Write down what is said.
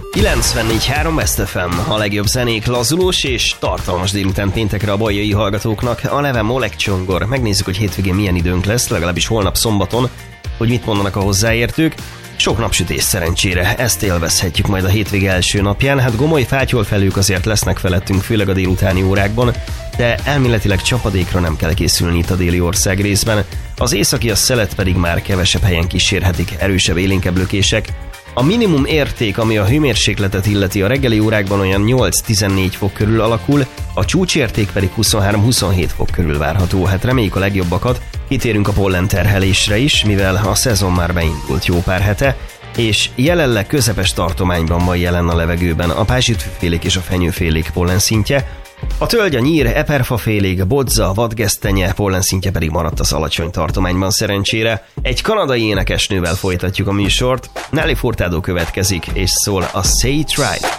94.3 West FM, a legjobb zenék lazulós és tartalmas délután péntekre a bajai hallgatóknak. A nevem Oleg Csongor. Megnézzük, hogy hétvégén milyen időnk lesz, legalábbis holnap szombaton, hogy mit mondanak a hozzáértők. Sok napsütés szerencsére, ezt élvezhetjük majd a hétvége első napján. Hát gomoly fátyolfelők azért lesznek felettünk, főleg a délutáni órákban, de elméletileg csapadékra nem kell készülni itt a déli ország részben. Az északi, a szelet pedig már kevesebb helyen kísérhetik erősebb, élénkebb lökések. A minimum érték, ami a hőmérsékletet illeti, a reggeli órákban olyan 8-14 fok körül alakul, a csúcsérték pedig 23-27 fok körül várható. Hát reméljük a legjobbakat, kitérünk a pollenterhelésre is, mivel a szezon már beindult jó pár hete, és jelenleg közepes tartományban van jelen a levegőben a pázsitfélék és a fenyőfélék pollenszintje. A tölgy, a nyír, eperfafélék, bodza, vadgesztenye pollenszintje pedig maradt az alacsony tartományban szerencsére. Egy kanadai énekesnővel folytatjuk a műsort. Nelly Furtado következik, és szól a Say It Right.